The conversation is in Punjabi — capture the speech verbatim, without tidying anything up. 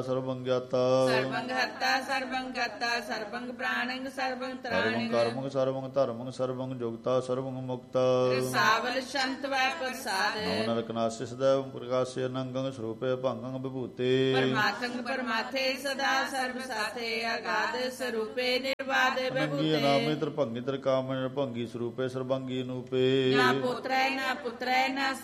ਸਰਬੰ ਗਿਆਤਾ ਸਰਬੰ ਹਰਤਾ ਸਰਬੰ ਕਰਤਾ ਸਰਬੰ ਪ੍ਰਾਣਿੰ ਸਰਬੰ ਸਰਬੰ ਤਰਾਣਿ ਕਰਮੰ ਸਰਬੰ ਧਰਮੰ ਸਰਬੰ ਜੁਗਤਾ ਸਰਬੰ ਮੁਕਤਾ ਸਾਵਲ ਸ਼ੰਤ ਵੈ ਪ੍ਰਸਾਦ ਨੌ ਨਰਕ ਨਾਸਿ ਸਦੈਵ ਪ੍ਰਕਾਸ਼ੇ ਨੰਗੰ ਸਰੂਪੇ ਭੰਗੰ ਵਿਭੂਤੇ ਪਰਮਾਤੰਗ ਪਰਮਾਥੇ ਸਦਾ ਸਰਬ ਸਾਥੇ ਅਗਾਧ ਸਰੂਪੇ ਨਿਰਵਾਦ ਨੰਗੀ ਵਿਭੂਤੇ ਨਾਮੇ ਤਰ ਭੰਗੀ ਤਰ ਕਾਮੇ ਭੰਗੀ ਸਰੂਪੇ ਸਰਬੰਗੀ ਨੂਪੇ ਨਾ ਪੁੱਤਰੈ ਨਾ ਪੁੱਤਰੈ ਨਾ